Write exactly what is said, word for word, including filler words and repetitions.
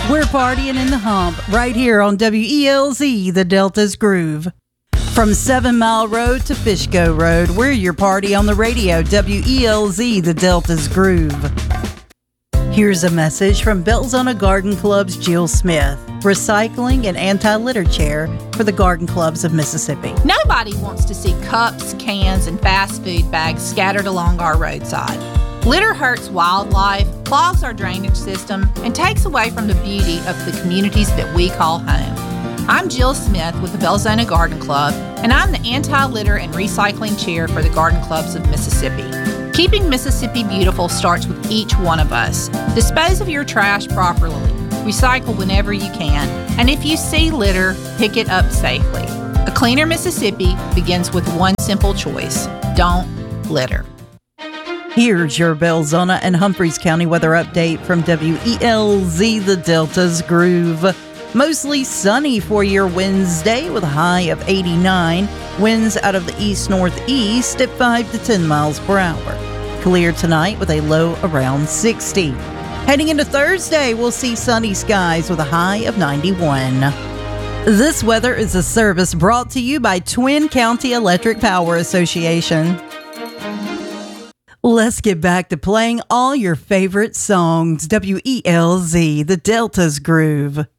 We're partying in the hump right here on W E L Z, the Delta's Groove. From Seven Mile Road to Fishco Road, we're your party on the radio, W E L Z, the Delta's Groove. Here's a message from Belzona Garden Club's Jill Smith, recycling and anti-litter chair for the Garden Clubs of Mississippi. Nobody wants to see cups, cans, and fast food bags scattered along our roadside. Litter hurts wildlife, clogs our drainage system, and takes away from the beauty of the communities that we call home. I'm Jill Smith with the Belzona Garden Club, and I'm the anti-litter and recycling chair for the Garden Clubs of Mississippi. Keeping Mississippi beautiful starts with each one of us. Dispose of your trash properly. Recycle whenever you can. And if you see litter, pick it up safely. A cleaner Mississippi begins with one simple choice. Don't litter. Here's your Belzona and Humphreys County weather update from W E L Z, the Delta's Groove. Mostly sunny for your Wednesday with a high of eighty-nine. Winds out of the east-northeast at five to ten miles per hour. Clear tonight with a low around sixty. Heading into Thursday, we'll see sunny skies with a high of ninety-one. This weather is a service brought to you by Twin County Electric Power Association. Let's get back to playing all your favorite songs. W E L Z, the Delta's Groove.